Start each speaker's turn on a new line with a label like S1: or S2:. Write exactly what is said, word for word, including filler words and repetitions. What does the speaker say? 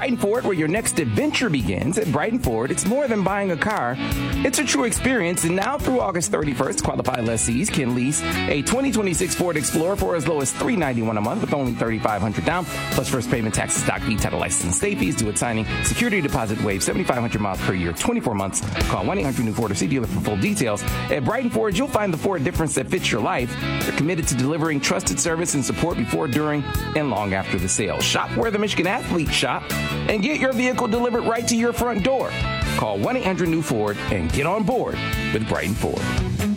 S1: Brighton Ford, where your next adventure begins. At Brighton Ford, it's more than buying a car. It's a true experience. And now through August thirty-first, qualified lessees can lease a twenty twenty-six Ford Explorer for as low as three hundred ninety-one dollars a month with only three thousand five hundred dollars down, plus first payment, taxes, stock fee, title license, and state fees due at signing. Security deposit waive, seventy-five hundred miles per year, twenty-four months. Call one eight hundred new Ford or see dealer for full details. At Brighton Ford, you'll find the Ford difference that fits your life. They're committed to delivering trusted service and support before, during, and long after the sale. Shop where the Michigan athletes shop and get your vehicle delivered right to your front door. Call one eight hundred new Ford and get on board with Brighton Ford.